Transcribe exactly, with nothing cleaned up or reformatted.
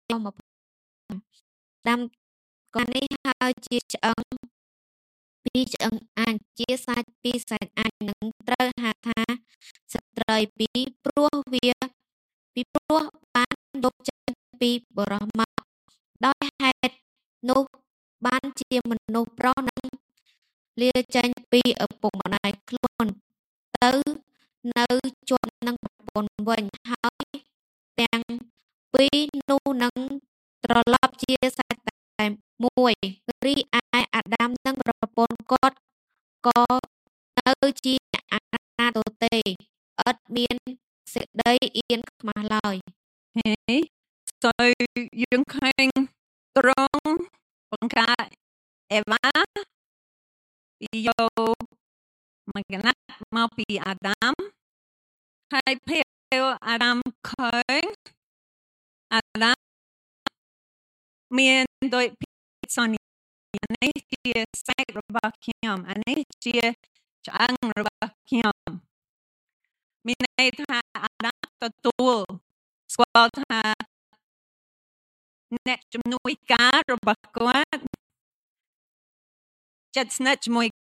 មកដាំក៏នេះហើយជាឆ្អឹងពីឆ្អឹងអាចជាសាច់ពីសាច់អាចនឹងត្រូវហៅថាស្ត្រីពីព្រោះវាពីព្រោះបានយកចេញពីបរោះមកដោយហេតុនោះបានជាមនុស្សប្រុសនឹងលាចេញពីឪពុកម្ដាយខ្លួនទៅនៅជាប់នឹងប្រពន្ធវិញហើយទាំងពីរនោះនឹងត្រឡប់ជាសាច់តែមួយរីឯអាដាមនិងប្រពន្ធគាត់ក៏នៅជាអាណាទទេឥតមានសេចក្ដីអៀនខ្មាស់ឡើយ Okay, soយើងឃើញត្រង់បង្កើតអេវ៉ាពីយកមកកណាត់មកពីអាដាមហើយពេលអាដាមឃើញអាដាមមានដោយពិសោធន៍នេះជាសាច់របស់ខ្ញុំអានេះជាឆ្អឹងរបស់ខ្ញុំមានន័យថាអាដាមទទួលស្គាល់ថាអ្នកជំនួយការរបស់គាត់ចិត្តស្និទ្ធជាមួយ